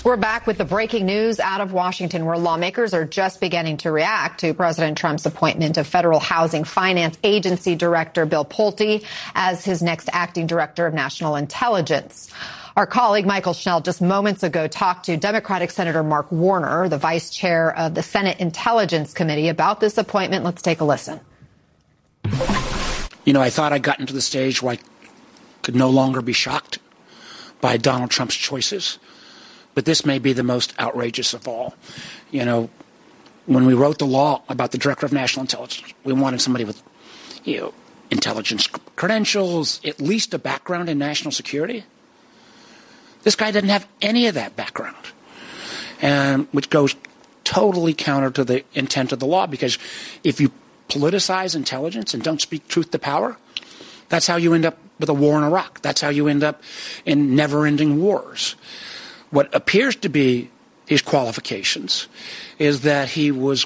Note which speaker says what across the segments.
Speaker 1: We're back with the breaking news out of Washington, where lawmakers are just beginning to react to President Trump's appointment of Federal Housing Finance Agency Director Bill Pulte as his next acting director of national intelligence. Our colleague Michael Schnell just moments ago talked to Democratic Senator Mark Warner, the vice chair of the Senate Intelligence Committee, about this appointment. Let's take a listen.
Speaker 2: You know, I thought I'd gotten to the stage where I could no longer be shocked by Donald Trump's choices. But this may be the most outrageous of all. You know, when we wrote the law about the Director of National Intelligence, we wanted somebody with, intelligence credentials, at least a background in national security. This guy didn't have any of that background, and which goes totally counter to the intent of the law, because if you politicize intelligence and don't speak truth to power, that's how you end up with a war in Iraq. That's how you end up in never-ending wars. What appears to be his qualifications is that he was,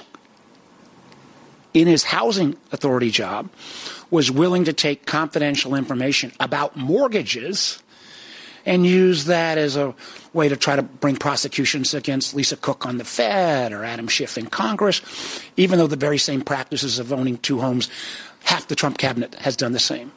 Speaker 2: in his housing authority job, was willing to take confidential information about mortgages and use that as a way to try to bring prosecutions against Lisa Cook on the Fed or Adam Schiff in Congress, even though the very same practices of owning two homes, half the Trump cabinet has done the same.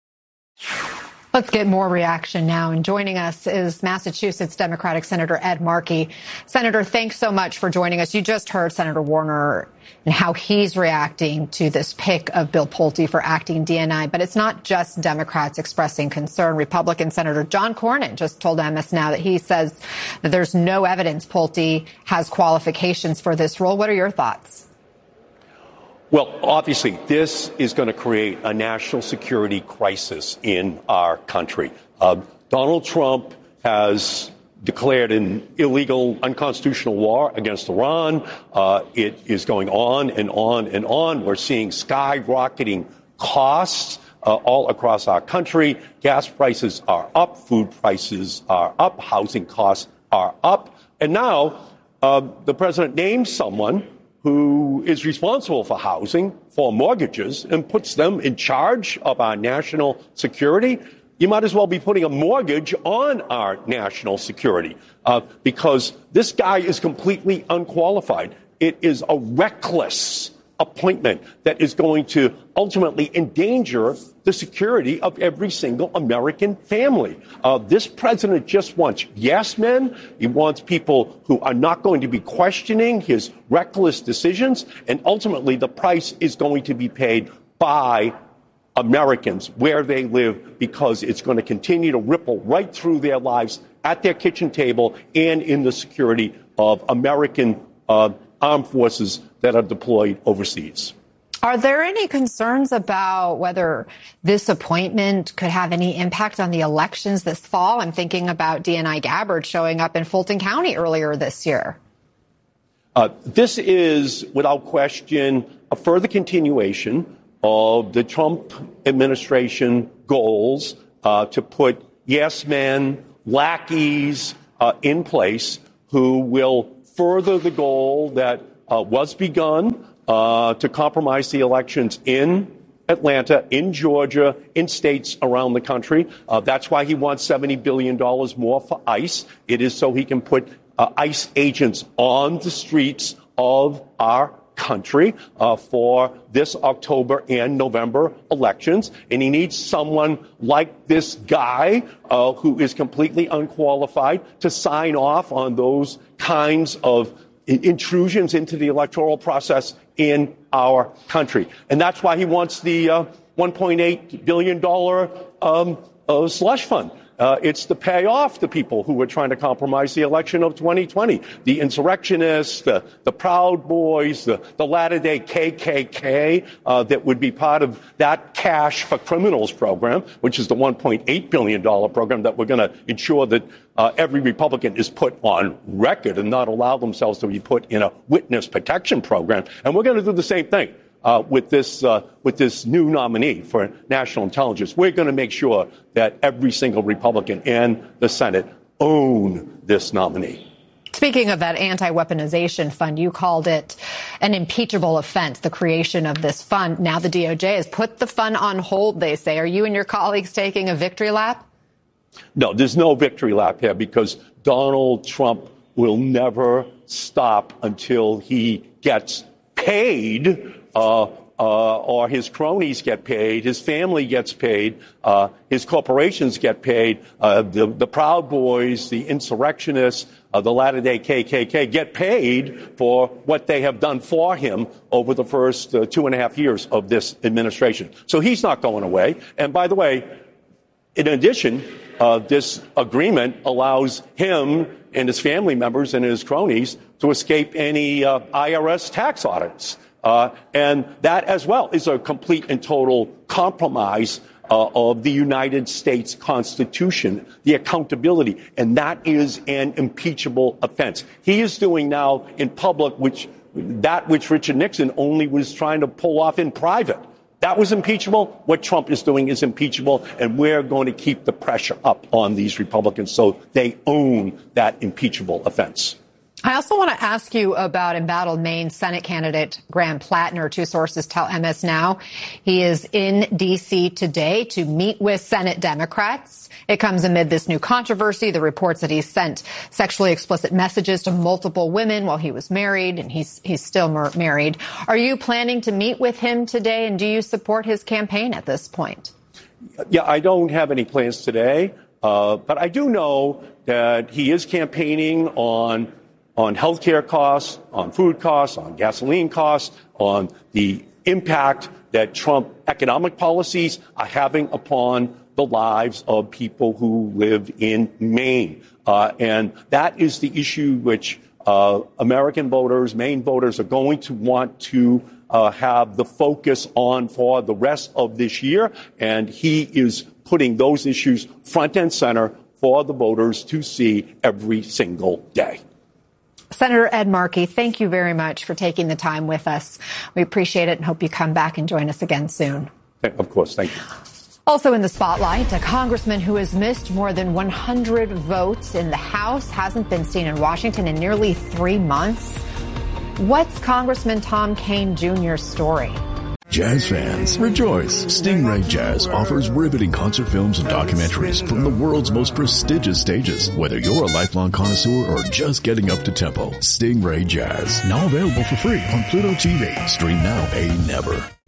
Speaker 1: Let's get more reaction now. And joining us is Massachusetts Democratic Senator Ed Markey. Senator, thanks so much for joining us. You just heard Senator Warner and how he's reacting to this pick of Bill Pulte for acting DNI. But it's not just Democrats expressing concern. Republican Senator John Cornyn just told MS Now that he says that there's no evidence Pulte has qualifications for this role. What are your thoughts?
Speaker 3: Well, obviously, this is going to create a national security crisis in our country. Donald Trump has declared an illegal, unconstitutional war against Iran. It is going on and on and on. We're seeing skyrocketing costs all across our country. Gas prices are up, food prices are up, housing costs are up. And now the president names someone who is responsible for housing, for mortgages, and puts them in charge of our national security. You might as well be putting a mortgage on our national security because this guy is completely unqualified. It is a reckless appointment that is going to ultimately endanger the security of every single American family. This president just wants yes men. He wants people who are not going to be questioning his reckless decisions. And ultimately, the price is going to be paid by Americans where they live, because it's going to continue to ripple right through their lives at their kitchen table and in the security of American armed forces that are deployed overseas.
Speaker 1: Are there any concerns about whether this appointment could have any impact on the elections this fall? I'm thinking about DNI Gabbard showing up in Fulton County earlier this year.
Speaker 3: This is, without question, a further continuation of the Trump administration goals to put yes men, lackeys in place who will further the goal that was begun to compromise the elections in Atlanta, in Georgia, in states around the country. That's why he wants $70 billion more for ICE. It is so he can put ICE agents on the streets of our country for this October and November elections. And he needs someone like this guy who is completely unqualified to sign off on those kinds of intrusions into the electoral process in our country. And that's why he wants the $1.8 billion slush fund. It's to pay off the people who were trying to compromise the election of 2020, the insurrectionists, the Proud Boys, the latter-day KKK that would be part of that Cash for Criminals program, which is the $1.8 billion program that we're going to ensure that every Republican is put on record and not allow themselves to be put in a witness protection program. And we're going to do the same thing. With this new nominee for national intelligence. We're going to make sure that every single Republican in the Senate own this nominee.
Speaker 1: Speaking of that anti-weaponization fund, you called it an impeachable offense, the creation of this fund. Now the DOJ has put the fund on hold, they say. Are you and your colleagues taking a victory lap?
Speaker 3: No, there's no victory lap here because Donald Trump will never stop until he gets paid, or his cronies get paid, his family gets paid, his corporations get paid, the Proud Boys, the insurrectionists, the latter-day KKK get paid for what they have done for him over the first 2.5 years of this administration. So he's not going away. And by the way, in addition, this agreement allows him and his family members and his cronies to escape any IRS tax audits. And that as well is a complete and total compromise of the United States Constitution, the accountability, and that is an impeachable offense. He is doing now in public which Richard Nixon only was trying to pull off in private. That was impeachable. What Trump is doing is impeachable, and we're going to keep the pressure up on these Republicans so they own that impeachable offense.
Speaker 1: I also want to ask you about embattled Maine Senate candidate Graham Plattner. Two sources tell MS Now he is in D.C. today to meet with Senate Democrats. It comes amid this new controversy, the reports that he sent sexually explicit messages to multiple women while he was married, and he's still married. Are you planning to meet with him today, and do you support his campaign at this point?
Speaker 3: Yeah, I don't have any plans today, but I do know that he is campaigning on health care costs, on food costs, on gasoline costs, on the impact that Trump economic policies are having upon the lives of people who live in Maine. And that is the issue which American voters, Maine voters, are going to want to have the focus on for the rest of this year. And he is putting those issues front and center for the voters to see every single day.
Speaker 1: Senator Ed Markey, thank you very much for taking the time with us. We appreciate it and hope you come back and join us again soon.
Speaker 3: Of course. Thank you.
Speaker 1: Also in the spotlight, a congressman who has missed more than 100 votes in the House hasn't been seen in Washington in nearly 3 months. What's Congressman Tom Kean Jr.'s story?
Speaker 4: Jazz fans, rejoice! Stingray Jazz offers riveting concert films and documentaries from the world's most prestigious stages. Whether you're a lifelong connoisseur or just getting up to tempo, Stingray Jazz, now available for free on Pluto TV. Stream now, pay never.